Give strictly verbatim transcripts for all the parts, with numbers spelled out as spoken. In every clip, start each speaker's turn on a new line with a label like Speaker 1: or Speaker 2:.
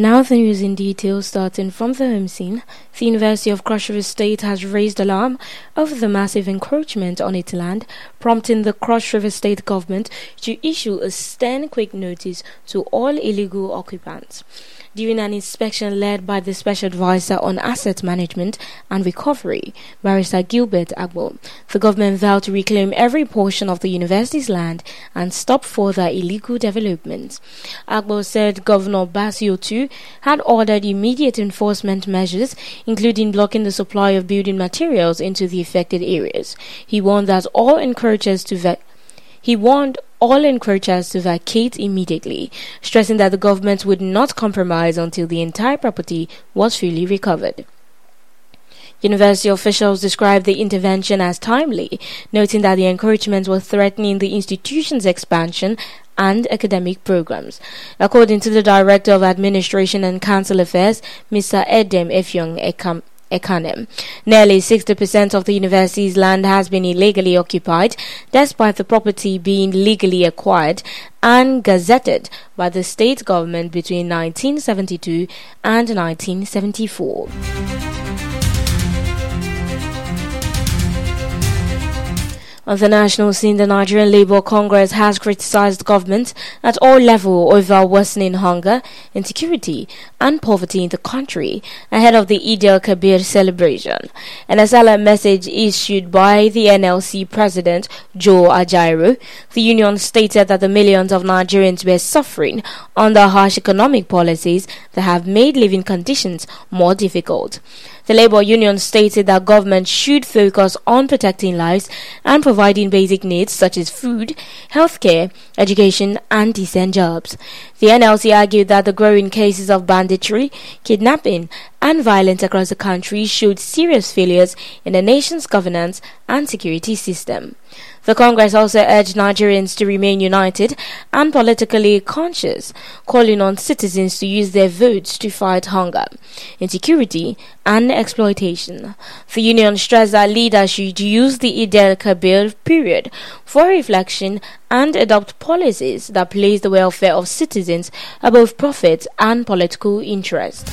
Speaker 1: Now the news in detail, starting from the home scene. The University of Cross River State has raised alarm over the massive encroachment on its land, prompting the Cross River State government to issue a stern quick notice to all illegal occupants. During an inspection led by the Special Advisor on Asset Management and Recovery, Barrister Gilbert Agbo, the government vowed to reclaim every portion of the university's land and stop further illegal developments. Agbo said Governor Basio too had ordered immediate enforcement measures, including blocking the supply of building materials into the affected areas. He warned that all encouragers to vac- He warned all encroachers to vacate immediately, stressing that the government would not compromise until the entire property was fully recovered. University officials described the intervention as timely, noting that the encroachments were threatening the institution's expansion and academic programs. According to the Director of Administration and Council Affairs, Mister Edem Efyong Ekam, Ekanem. Nearly sixty percent of the university's land has been illegally occupied, despite the property being legally acquired and gazetted by the state government between nineteen seventy-two and nineteen seventy-four. On the national scene, the Nigerian Labour Congress has criticized government at all levels over worsening hunger, insecurity, and poverty in the country ahead of the Eid al-Kabir celebration. In a solemn message issued by the N L C President Joe Ajaero, the union stated that the millions of Nigerians were suffering under harsh economic policies that have made living conditions more difficult. The Labour Union stated that government should focus on protecting lives and providing basic needs such as food, healthcare, education, and decent jobs. The N L C argued that the growing cases of banditry, kidnapping, and violence across the country showed serious failures in the nation's governance and security system. The Congress also urged Nigerians to remain united and politically conscious, calling on citizens to use their votes to fight hunger, insecurity, and exploitation. The union stressed that leaders should use the Eid al-Kabir period for reflection and adopt policies that place the welfare of citizens above profit and political interest.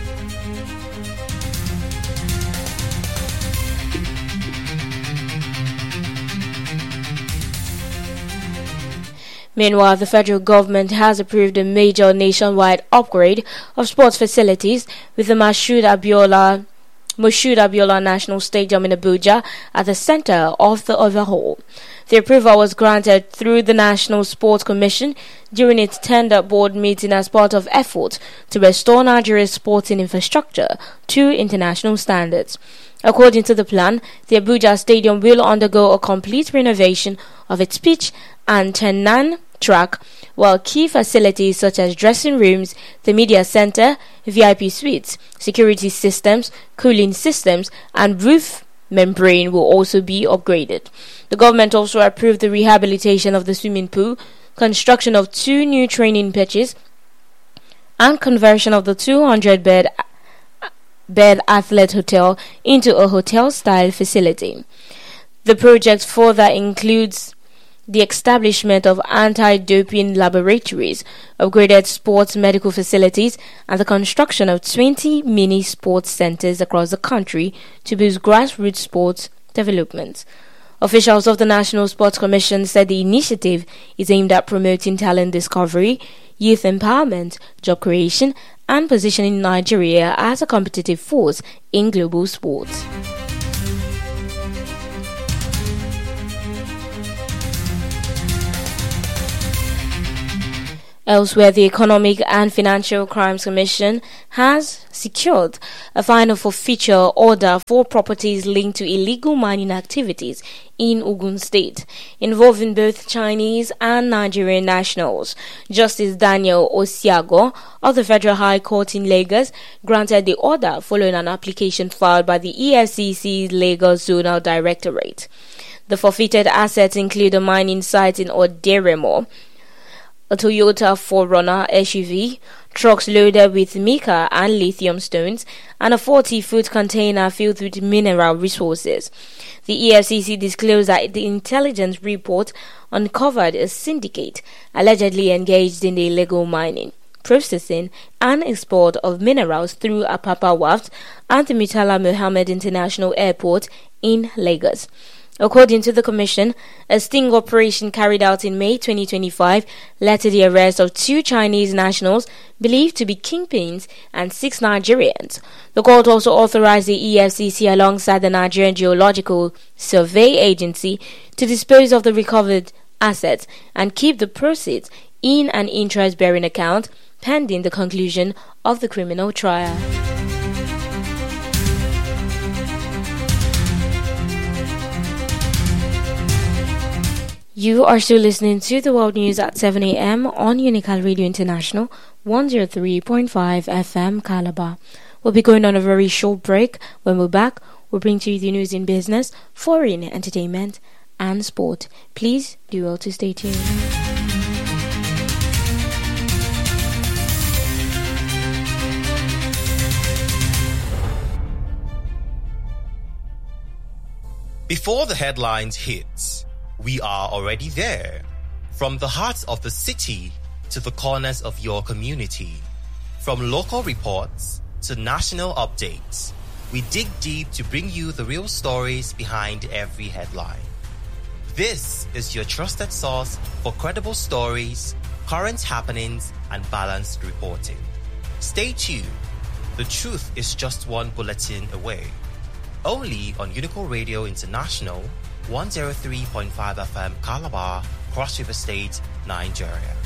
Speaker 1: Meanwhile, the federal government has approved a major nationwide upgrade of sports facilities with the Moshood Abiola, Moshood Abiola National Stadium in Abuja at the center of the overhaul. The approval was granted through the National Sports Commission during its tender board meeting as part of efforts to restore Nigeria's sporting infrastructure to international standards. According to the plan, the Abuja Stadium will undergo a complete renovation of its pitch and Tenan track, while key facilities such as dressing rooms, the media center, V I P suites, security systems, cooling systems, and roof membrane will also be upgraded. The government also approved the rehabilitation of the swimming pool, construction of two new training pitches, and conversion of the two hundred bed bed athlete hotel into a hotel-style facility. The project further includes the establishment of anti-doping laboratories, upgraded sports medical facilities, and the construction of twenty mini sports centers across the country to boost grassroots sports development. Officials of the National Sports Commission said the initiative is aimed at promoting talent discovery, youth empowerment, job creation, and positioning Nigeria as a competitive force in global sports. Elsewhere, the Economic and Financial Crimes Commission has secured a final forfeiture order for properties linked to illegal mining activities in Ogun State, involving both Chinese and Nigerian nationals. Justice Daniel Osiago of the Federal High Court in Lagos granted the order following an application filed by the E F C C's Lagos Zonal Directorate. The forfeited assets include a mining site in Oderemo, a Toyota four runner S U V, trucks loaded with mica and lithium stones, and a forty-foot container filled with mineral resources. The E F C C disclosed that the intelligence report uncovered a syndicate allegedly engaged in the illegal mining. processing and export of minerals through Apapa Wharf at the Murtala Mohammed International Airport in Lagos. According to the Commission, a sting operation carried out in May twenty twenty-five led to the arrest of two Chinese nationals believed to be kingpins and six Nigerians. The court also authorized the E F C C alongside the Nigerian Geological Survey Agency to dispose of the recovered assets and keep the proceeds in an interest-bearing account pending the conclusion of the criminal trial. You are still listening to the World News at seven a.m. on Unical Radio International, one oh three point five F M Calabar. We'll be going on a very short break. When we're back, we'll bring to you the news in business, foreign, entertainment, and sport. Please do well to stay tuned.
Speaker 2: Before the headlines hit, we are already there. From the heart of the city to the corners of your community. From local reports to national updates, we dig deep to bring you the real stories behind every headline. This is your trusted source for credible stories, current happenings, and balanced reporting. Stay tuned. The truth is just one bulletin away. Only on Unical Radio International, one oh three point five F M Calabar, Cross River State, Nigeria.